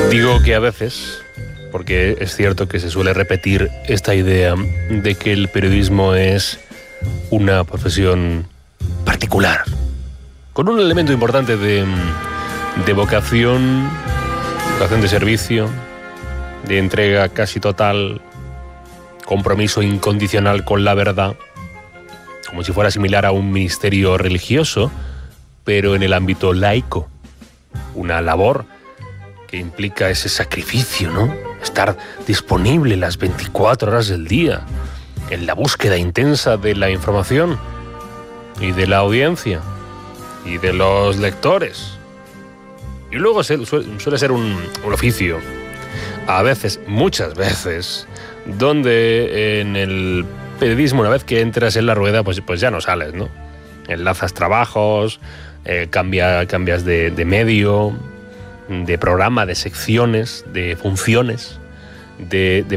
Digo que a veces, porque es cierto que se suele repetir esta idea de que el periodismo es una profesión particular, con un elemento importante de vocación de servicio, de entrega casi total, compromiso incondicional con la verdad, como si fuera similar a un ministerio religioso, pero en el ámbito laico, una labor que implica ese sacrificio, ¿no? Estar disponible las 24 horas del día en la búsqueda intensa de la información y de la audiencia y de los lectores. Y luego suele ser un oficio, a veces, muchas veces, donde en el periodismo, una vez que entras en la rueda, pues ya no sales, ¿no? Enlazas trabajos, cambias de medio, de programa, de secciones, de funciones, de